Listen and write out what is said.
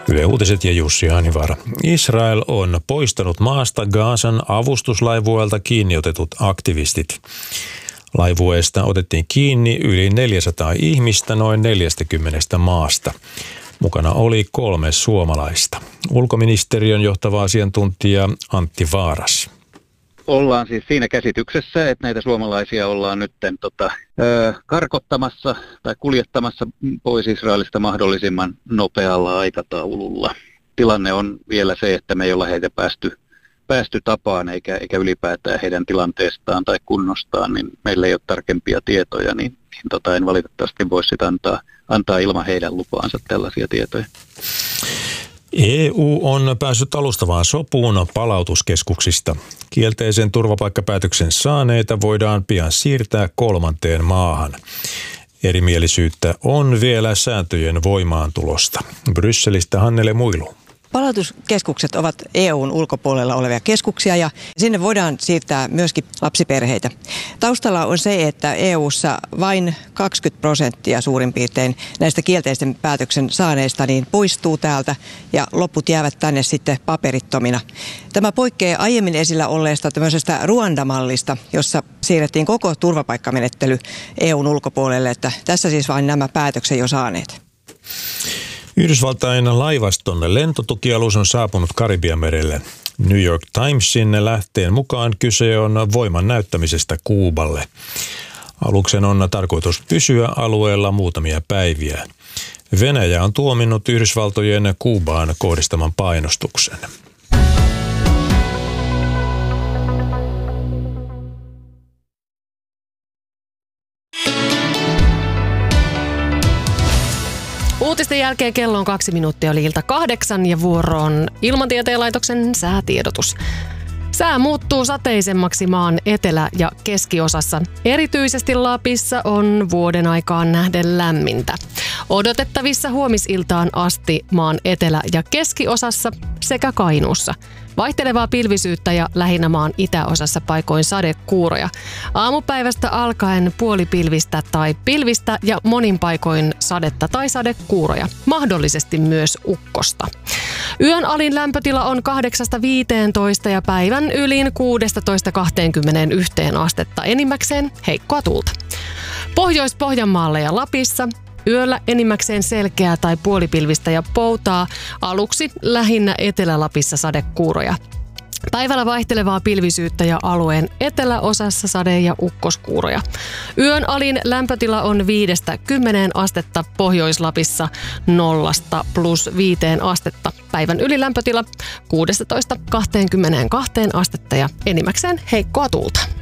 Yle Uutiset ja Jussi Hanivaara. Israel on poistanut maasta Gazan avustuslaivueelta kiinni otetut aktivistit. Laivueesta otettiin kiinni yli 400 ihmistä noin 40 maasta. Mukana oli 3 suomalaista. Ulkoministeriön johtava asiantuntija Antti Vaaras. Ollaan siis siinä käsityksessä, että näitä suomalaisia ollaan nyt karkottamassa tai kuljettamassa pois Israelista mahdollisimman nopealla aikataululla. Tilanne on vielä se, että me ei olla heitä päästy tapaan eikä ylipäätään heidän tilanteestaan tai kunnostaan, niin meillä ei ole tarkempia tietoja, niin en valitettavasti voi sitä antaa ilman heidän lupaansa tällaisia tietoja. EU on päässyt alustavaan sopuun palautuskeskuksista. Kielteisen turvapaikkapäätöksen saaneita voidaan pian siirtää 3. maahan. Erimielisyyttä on vielä sääntöjen voimaantulosta. Brysselistä Hannele Muilu. Palautuskeskukset ovat EUn ulkopuolella olevia keskuksia ja sinne voidaan siirtää myöskin lapsiperheitä. Taustalla on se, että EUssa vain 20% suurin piirtein näistä kielteisen päätöksen saaneista niin poistuu täältä ja loput jäävät tänne sitten paperittomina. Tämä poikkeaa aiemmin esillä olleesta tämmöisestä Ruanda-mallista, jossa siirrettiin koko turvapaikkamenettely EUn ulkopuolelle, että tässä siis vain nämä päätöksen jo saaneet. Yhdysvaltain laivaston lentotukialus on saapunut Karibianmerelle. New York Timesin lähteen mukaan kyse on voiman näyttämisestä Kuuballe. Aluksen on tarkoitus pysyä alueella muutamia päiviä. Venäjä on tuominnut Yhdysvaltojen Kuubaan kohdistaman painostuksen. Uutisten jälkeen kello on 2 minuuttia oli ilta 8 ja vuoroon Ilmatieteen laitoksen säätiedotus. Sää muuttuu sateisemmaksi maan etelä- ja keskiosassa. Erityisesti Lapissa on vuoden aikaan nähden lämmintä. Odotettavissa huomisiltaan asti maan etelä- ja keskiosassa sekä Kainuussa. Vaihtelevaa pilvisyyttä ja lähinnä maan itäosassa paikoin sadekuuroja. Aamupäivästä alkaen puolipilvistä tai pilvistä ja monin paikoin sadetta tai sadekuuroja. Mahdollisesti myös ukkosta. Yön alin lämpötila on 8-15 ja päivän ylin 16-21 astetta. Enimmäkseen heikkoa tuulta. Pohjois-Pohjanmaalla ja Lapissa yöllä enimmäkseen selkeää tai puolipilvistä ja poutaa. Aluksi lähinnä Etelä-Lapissa sadekuuroja. Päivällä vaihtelevaa pilvisyyttä ja alueen eteläosassa sade- ja ukkoskuuroja. Yön alin lämpötila on 5-10 astetta, Pohjois-Lapissa 0-+5 astetta. Päivän ylilämpötila 16-22 astetta ja enimmäkseen heikkoa tuulta.